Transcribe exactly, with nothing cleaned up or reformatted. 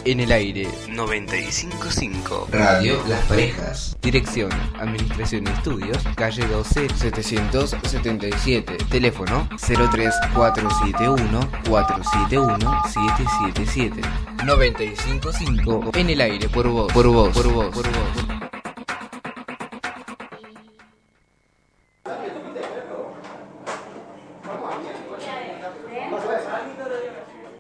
en el aire. noventa y cinco punto cinco. Radio Las Parejas. Dirección, Administración y Estudios, calle doce, setecientos setenta y siete. teléfono cero tres cuatro siete uno cuatro siete uno siete siete siete. noventa y cinco punto cinco en el aire por vos, por vos, por vos, por vos.